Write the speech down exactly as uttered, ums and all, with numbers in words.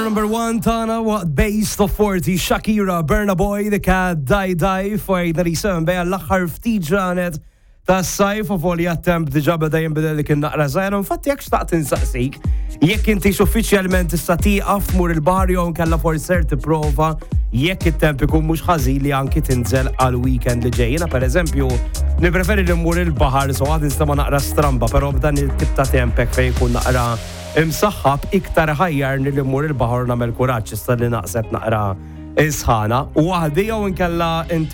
Number one tana waqt Base of forty Shakira Burna Boy dik Die Die fajda li sem beja l-aħħar ftit ġranet ta' sajf u folli għattemp diġa beda jinbidel dik il-naqra zaħra. Infatti jek xtaqt insaqsik, jekk intix uffiċjalment tista' tieqaf mur il-baħar jew nkella forser tipprova jekk it-temp ikun mhux ħażin li anki tinżel għal weekend li ġej. Jiena pereżempju nippreferi li mmur il-baħar so għad nista' ma naqra stramba, però b'dan il-tip ta' tempek fejn jkun naqra imsaħħab iktar ħajjarni li mmur il-baħar nagħmel kuraġġ issa li naqset naqra isħana u waħdi jew inkella inti